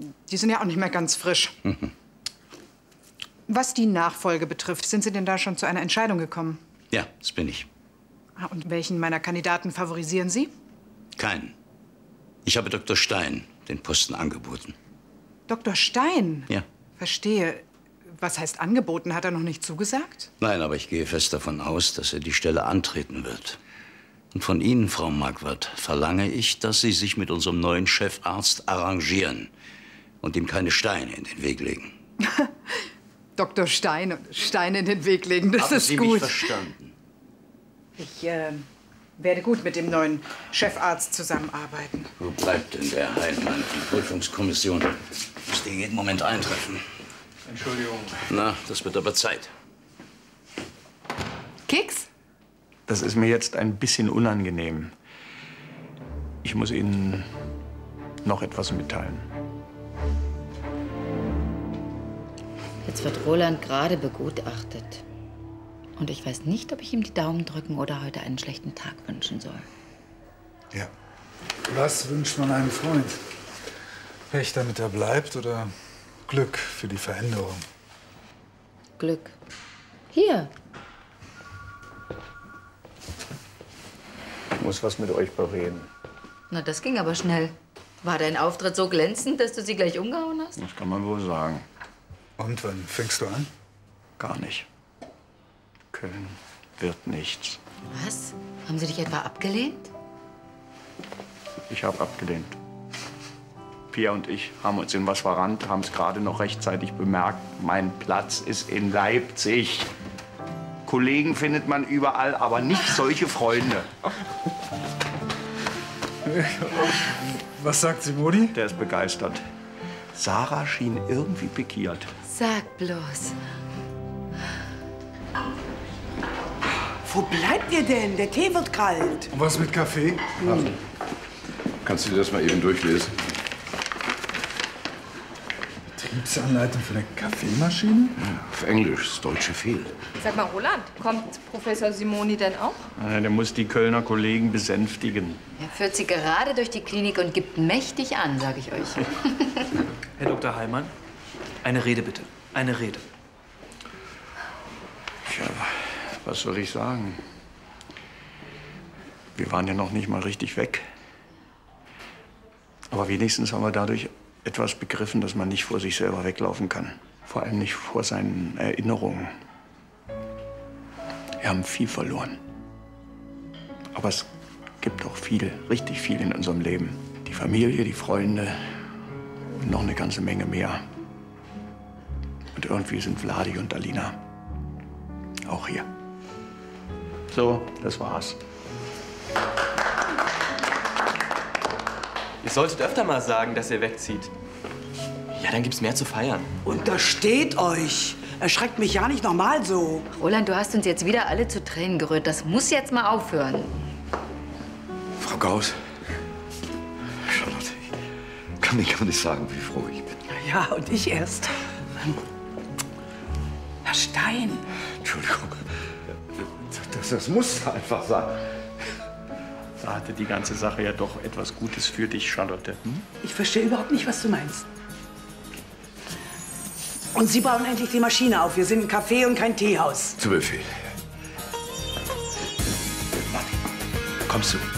die sind ja auch nicht mehr ganz frisch. Was die Nachfolge betrifft, sind Sie denn da schon zu einer Entscheidung gekommen? Ja, das bin ich. Und welchen meiner Kandidaten favorisieren Sie? Keinen. Ich habe Dr. Stein den Posten angeboten. Dr. Stein? Ja. Verstehe. Was heißt angeboten? Hat er noch nicht zugesagt? Nein, aber ich gehe fest davon aus, dass er die Stelle antreten wird. Und von Ihnen, Frau Marquardt, verlange ich, dass Sie sich mit unserem neuen Chefarzt arrangieren und ihm keine Steine in den Weg legen. Dr. Stein und Steine in den Weg legen, das ist gut. Haben Sie mich verstanden? Ich werde gut mit dem neuen Chefarzt zusammenarbeiten. Wo bleibt denn der Heilmann? Die Prüfungskommission müsste jeden Moment eintreffen. Entschuldigung. Na, das wird aber Zeit. Keks? Das ist mir jetzt ein bisschen unangenehm. Ich muss Ihnen noch etwas mitteilen. Jetzt wird Roland gerade begutachtet. Und ich weiß nicht, ob ich ihm die Daumen drücken oder heute einen schlechten Tag wünschen soll. Ja. Was wünscht man einem Freund? Pech, damit er bleibt, oder Glück für die Veränderung? Glück. Hier. Ich muss was mit euch bereden. Na, das ging aber schnell. War dein Auftritt so glänzend, dass du sie gleich umgehauen hast? Das kann man wohl sagen. Und wann fängst du an? Gar nicht. Köln wird nichts. Was? Haben sie dich etwa abgelehnt? Ich habe abgelehnt. Pia und ich haben uns in was verrannt, haben es gerade noch rechtzeitig bemerkt. Mein Platz ist in Leipzig. Kollegen findet man überall, aber nicht solche Freunde. Was sagt Simoni? Der ist begeistert. Sarah schien irgendwie pikiert. Sag bloß. Wo bleibt ihr denn? Der Tee wird kalt. Und was mit Kaffee? Kannst du dir das mal eben durchlesen? Betriebsanleitung für eine Kaffeemaschine? Auf Englisch, das Deutsche fehlt. Sag mal, Roland, kommt Professor Simoni denn auch? Der muss die Kölner Kollegen besänftigen. Er führt sie gerade durch die Klinik und gibt mächtig an, sag ich euch. Herr Dr. Heilmann, eine Rede bitte. Eine Rede. Tja, was soll ich sagen? Wir waren ja noch nicht mal richtig weg. Aber wenigstens haben wir dadurch etwas begriffen, dass man nicht vor sich selber weglaufen kann. Vor allem nicht vor seinen Erinnerungen. Wir haben viel verloren. Aber es gibt auch viel, richtig viel in unserem Leben. Die Familie, die Freunde und noch eine ganze Menge mehr. Und irgendwie sind Vladi und Alina auch hier. So, das war's. Ihr solltet öfter mal sagen, dass ihr wegzieht. Ja, dann gibt's mehr zu feiern. Untersteht euch. Erschreckt mich ja nicht normal so. Roland, du hast uns jetzt wieder alle zu Tränen gerührt. Das muss jetzt mal aufhören. Frau Gauss, Charlotte, ich kann dir gar nicht sagen, wie froh ich bin. Ja, und ich erst. Herr Stein. Entschuldigung, das muss einfach sein. Da hatte die ganze Sache ja doch etwas Gutes für dich, Charlotte. Hm? Ich verstehe überhaupt nicht, was du meinst. Und Sie bauen endlich die Maschine auf. Wir sind ein Café und kein Teehaus. Zu Befehl. Kommst du?